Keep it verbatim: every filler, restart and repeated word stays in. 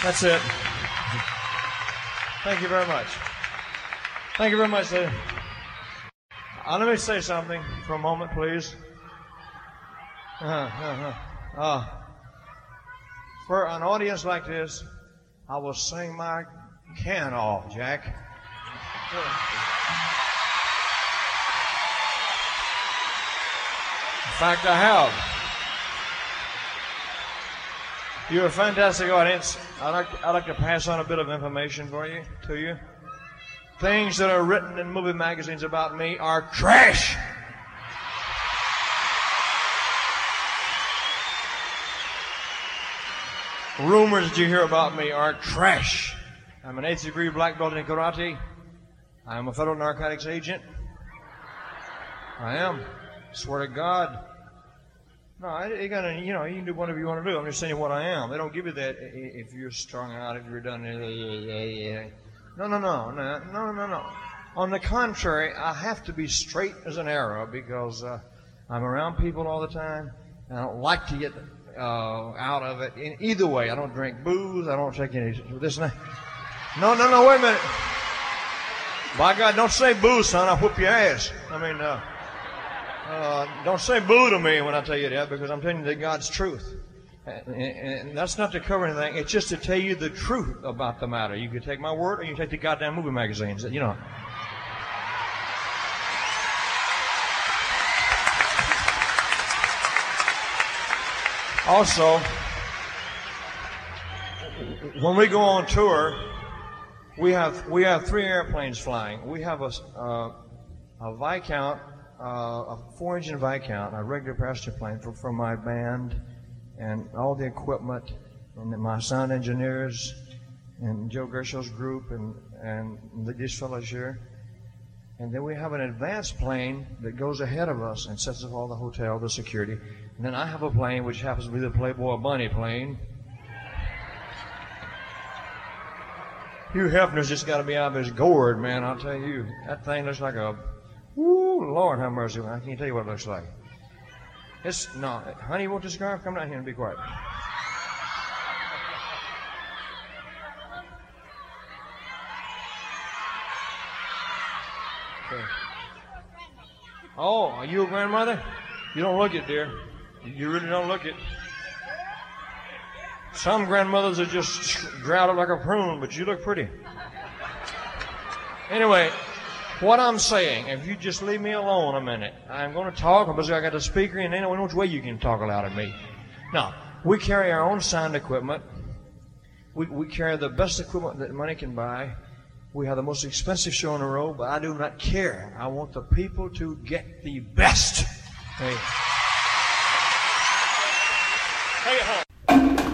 That's it. Thank you very much. Thank you very much. Uh, let me say something for a moment, please. Uh, uh, uh, uh, for an audience like this, I will sing my can off, Jack. In fact, I have. You're a fantastic audience. I'd like, I'd like to pass on a bit of information for you, to you. Things that are written in movie magazines about me are trash. Rumors that you hear about me are trash. I'm an eighth degree black belt in karate. I am a federal narcotics agent. I am. Swear to God. No, you gotta, you know, you can do whatever you want to do. I'm just saying what I am. They don't give you that if you're strung out, if you're done. No, no, no, no, no, no, no. On the contrary, I have to be straight as an arrow because uh, I'm around people all the time, and I don't like to get uh, out of it in either way. I don't drink booze. I don't take any this and that. No, no, no. Wait a minute. By God, don't say boo, son. I'll whoop your ass. I mean. Uh, Uh, don't say boo to me when I tell you that, because I'm telling you the God's truth. And, and, and that's not to cover anything. It's just to tell you the truth about the matter. You can take my word or you can take the goddamn movie magazines. You know. Also, when we go on tour, we have we have three airplanes flying. We have a, uh, a Viscount. Uh, a four-engine Viscount, a regular passenger plane for, for my band and all the equipment and my sound engineers and Joe Gershell's group and, and these fellows here. And then we have an advanced plane that goes ahead of us and sets up all the hotel, the security. And then I have a plane which happens to be the Playboy Bunny plane. Hugh Hefner's just got to be out of his gourd, man, I'll tell you. That thing looks like a... Woo, Lord have mercy. I can't tell you what it looks like. It's, no, honey, you want this scarf? Come down here and be quiet. Okay. Oh, are you a grandmother? You don't look it, dear. You really don't look it. Some grandmothers are just grouted like a prune, but you look pretty. Anyway, what I'm saying, if you just leave me alone a minute, I'm going to talk because I got the speaker and ain't no which way you can talk loud at me. Now, we carry our own sound equipment. We, we carry the best equipment that money can buy. We have the most expensive show on the road, but I do not care. I want the people to get the best. Hey.